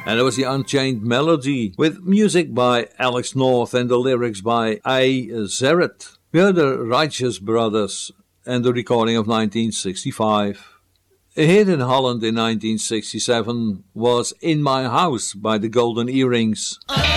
And that was the Unchained Melody with music by Alex North and the lyrics by A. Zerrett. We heard the Righteous Brothers and the recording of 1965. A hit in Holland in 1967 was In My House by the Golden Earrings.